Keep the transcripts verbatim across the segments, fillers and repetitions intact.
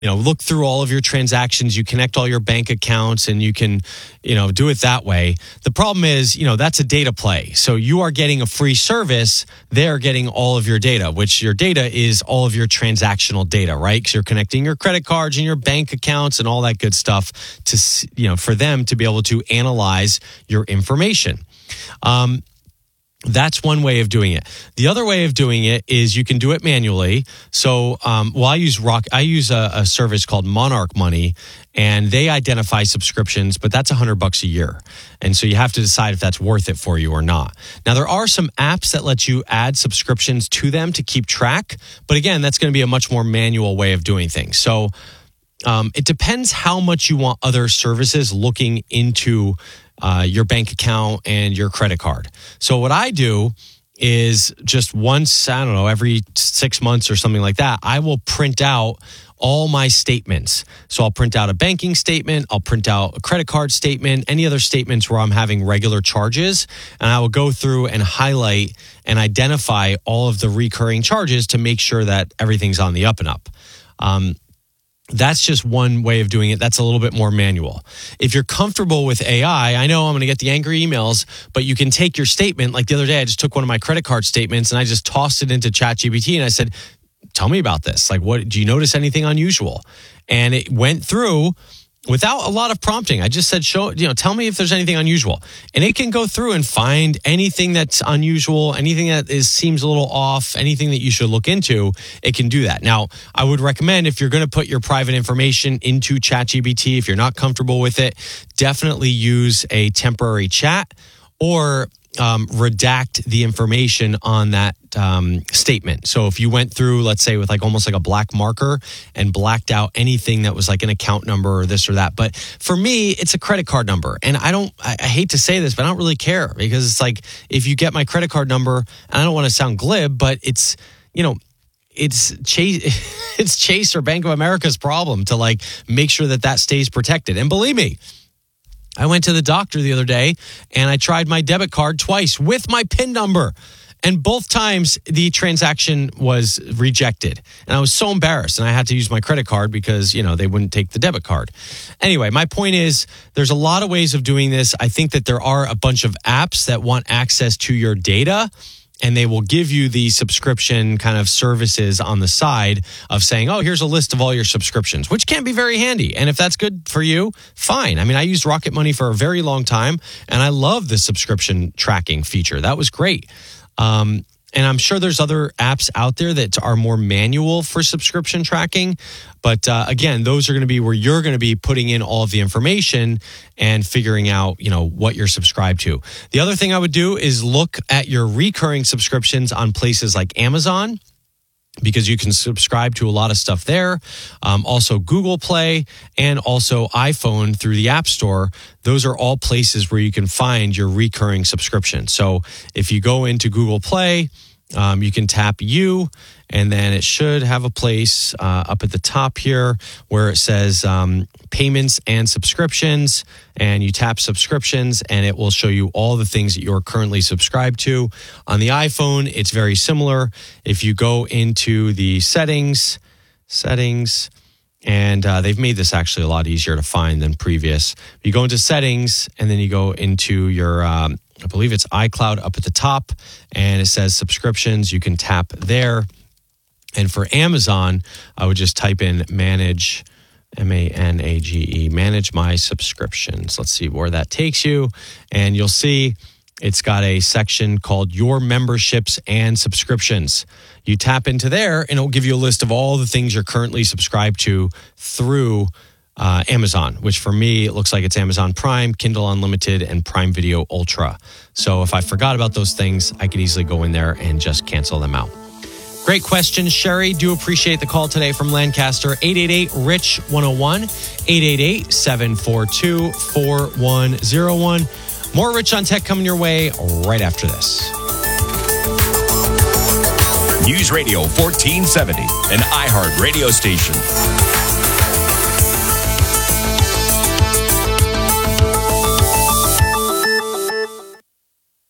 you know, look through all of your transactions, you connect all your bank accounts, and you can, you know, do it that way. The problem is, you know, that's a data play. So you are getting a free service. They're getting all of your data, which your data is all of your transactional data, right? Because you're connecting your credit cards and your bank accounts and all that good stuff to, you know, for them to be able to analyze your information. Um, That's one way of doing it. The other way of doing it is you can do it manually. So, um, well, I use Rock. I use a, a service called Monarch Money, and they identify subscriptions, but that's a hundred bucks a year, and so you have to decide if that's worth it for you or not. Now, there are some apps that let you add subscriptions to them to keep track, but again, that's going to be a much more manual way of doing things. So, um, it depends how much you want other services looking into Uh, your bank account and your credit card. So what I do is just once, I don't know, every six months or something like that, I will print out all my statements. So I'll print out a banking statement, I'll print out a credit card statement, any other statements where I'm having regular charges, and I will go through and highlight and identify all of the recurring charges to make sure that everything's on the up and up. Um, That's just one way of doing it. That's a little bit more manual. If you're comfortable with A I, I know I'm going to get the angry emails, but you can take your statement. Like the other day, I just took one of my credit card statements and I just tossed it into ChatGPT and I said, tell me about this. Like, what, do you notice anything unusual? And it went through without a lot of prompting. I just said, show, you know, tell me if there's anything unusual. And it can go through and find anything that's unusual, anything that is seems a little off, anything that you should look into. It can do that. Now, I would recommend if you're going to put your private information into ChatGPT, if you're not comfortable with it, definitely use a temporary chat or um, redact the information on that um, statement. So if you went through, let's say with like almost like a black marker and blacked out anything that was like an account number or this or that. But for me, it's a credit card number. And I don't, I, I hate to say this, but I don't really care because it's like, if you get my credit card number, and I don't want to sound glib, but it's, you know, it's Chase, it's Chase or Bank of America's problem to like make sure that that stays protected. And believe me, I went to the doctor the other day and I tried my debit card twice with my PIN number. And both times the transaction was rejected. And I was so embarrassed and I had to use my credit card because, you know, they wouldn't take the debit card. Anyway, my point is there's a lot of ways of doing this. I think that there are a bunch of apps that want access to your data and they will give you the subscription kind of services on the side of saying, oh, here's a list of all your subscriptions, which can be very handy. And if that's good for you, fine. I mean, I used Rocket Money for a very long time, and I love the subscription tracking feature. That was great. Um, and I'm sure there's other apps out there that are more manual for subscription tracking. But uh, again, those are going to be where you're going to be putting in all of the information and figuring out, you know, what you're subscribed to. The other thing I would do is look at your recurring subscriptions on places like Amazon, because you can subscribe to a lot of stuff there. Um, also Google Play and also iPhone through the App Store. Those are all places where you can find your recurring subscription. So if you go into Google Play, um, you can tap you, and then it should have a place uh, up at the top here where it says um, payments and subscriptions, and you tap subscriptions and it will show you all the things that you're currently subscribed to. On the iPhone, it's very similar. If you go into the settings, settings, and uh, they've made this actually a lot easier to find than previous. You go into settings and then you go into your, um, I believe it's iCloud up at the top, and it says subscriptions. You can tap there. And for Amazon, I would just type in manage, M A N A G E, manage my subscriptions. Let's see where that takes you. And you'll see it's got a section called your memberships and subscriptions. You tap into there and it'll give you a list of all the things you're currently subscribed to through uh, Amazon, which for me, it looks like it's Amazon Prime, Kindle Unlimited, and Prime Video Ultra. So if I forgot about those things, I could easily go in there and just cancel them out. Great question, Sherry. Do appreciate the call today from Lancaster. eight eight eight, R I C H, one oh one, eight eight eight, seven four two, four one oh one. More Rich on Tech coming your way right after this. News Radio fourteen seventy, an iHeart radio station. My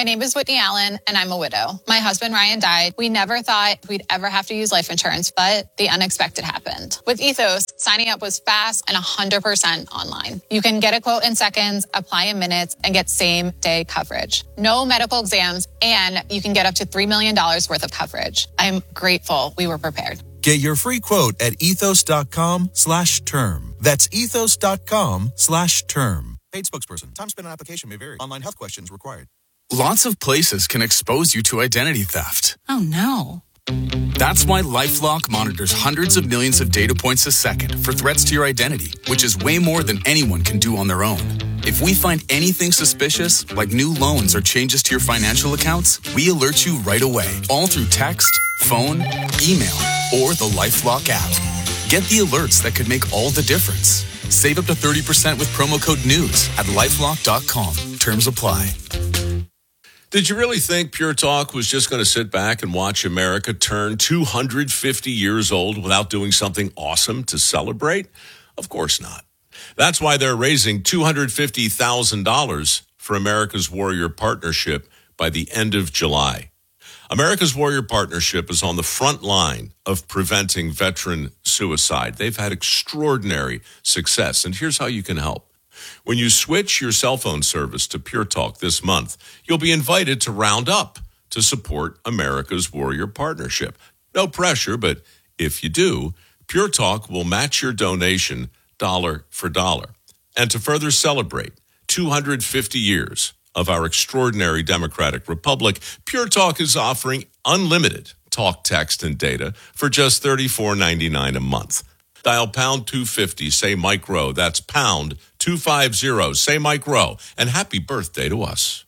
name is Whitney Allen, and I'm a widow. My husband, Ryan, died. We never thought we'd ever have to use life insurance, but the unexpected happened. With Ethos, signing up was fast and one hundred percent online. You can get a quote in seconds, apply in minutes, and get same-day coverage. No medical exams, and you can get up to three million dollars worth of coverage. I'm grateful we were prepared. Get your free quote at ethos.com slash term. That's ethos.com slash term. Paid spokesperson. Time spent on application may vary. Online health questions required. Lots of places can expose you to identity theft. Oh, no. That's why LifeLock monitors hundreds of millions of data points a second for threats to your identity, which is way more than anyone can do on their own. If we find anything suspicious, like new loans or changes to your financial accounts, we alert you right away, all through text, phone, email, or the LifeLock app. Get the alerts that could make all the difference. Save up to thirty percent with promo code NEWS at lifelock dot com. Terms apply. Did you really think Pure Talk was just going to sit back and watch America turn two hundred fifty years old without doing something awesome to celebrate? Of course not. That's why they're raising two hundred fifty thousand dollars for America's Warrior Partnership by the end of July. America's Warrior Partnership is on the front line of preventing veteran suicide. They've had extraordinary success, and here's how you can help. When you switch your cell phone service to Pure Talk this month, you'll be invited to round up to support America's Warrior Partnership. No pressure, but if you do, Pure Talk will match your donation dollar for dollar. And to further celebrate two hundred fifty years of our extraordinary democratic republic, Pure Talk is offering unlimited talk, text, and data for just thirty-four ninety-nine a month. Dial pound two fifty, say Mike Rowe. That's pound two fifty, say Mike Rowe. And happy birthday to us.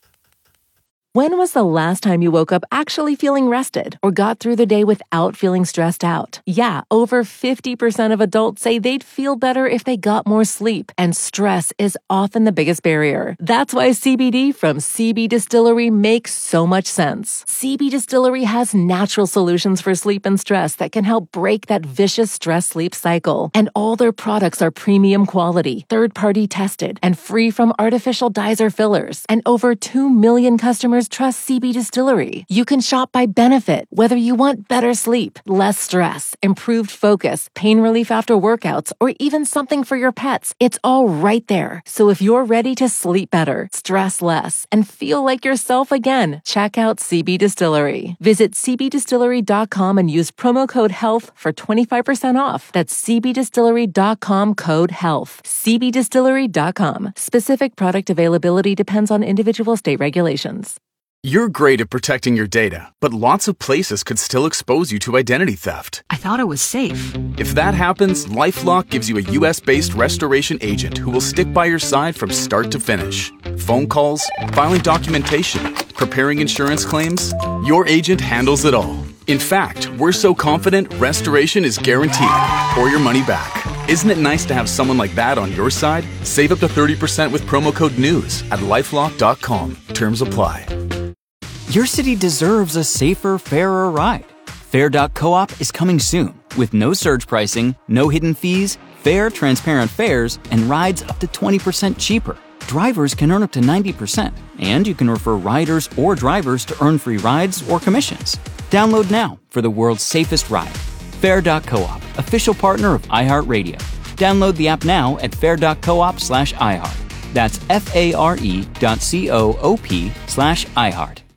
When was the last time you woke up actually feeling rested or got through the day without feeling stressed out? Yeah, over fifty percent of adults say they'd feel better if they got more sleep, and stress is often the biggest barrier. That's why C B D from C B Distillery makes so much sense. C B Distillery has natural solutions for sleep and stress that can help break that vicious stress-sleep cycle. And all their products are premium quality, third-party tested, and free from artificial dyes or fillers. And over two million customers trust C B Distillery. You can shop by benefit, whether you want better sleep, less stress, improved focus, pain relief after workouts, or even something for your pets. It's all right there. So if you're ready to sleep better, stress less, and feel like yourself again, check out C B Distillery. Visit c b distillery dot com and use promo code HEALTH for twenty-five percent off. That's c b distillery dot com code HEALTH. c b distillery dot com. Specific product availability depends on individual state regulations. You're great at protecting your data, but lots of places could still expose you to identity theft. I thought it was safe. If that happens, LifeLock gives you a U S-based restoration agent who will stick by your side from start to finish. Phone calls, filing documentation, preparing insurance claims, your agent handles it all. In fact, we're so confident restoration is guaranteed or your money back. Isn't it nice to have someone like that on your side? Save up to thirty percent with promo code NEWS at lifelock dot com. Terms apply. Your city deserves a safer, fairer ride. Fair dot coop is coming soon with no surge pricing, no hidden fees, fair, transparent fares, and rides up to twenty percent cheaper. Drivers can earn up to ninety percent, and you can refer riders or drivers to earn free rides or commissions. Download now for the world's safest ride. Fair dot coop, official partner of iHeartRadio. Download the app now at fair dot coop slash iHeart. That's F A R E dot C O O P slash iHeart.